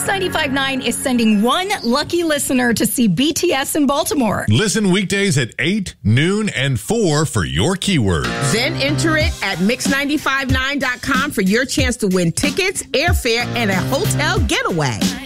Mix 95.9 is sending one lucky listener to see BTS in Baltimore. Listen weekdays at 8, noon, and 4 for your keywords. Then enter it at mix959.com for your chance to win tickets, airfare, and a hotel getaway.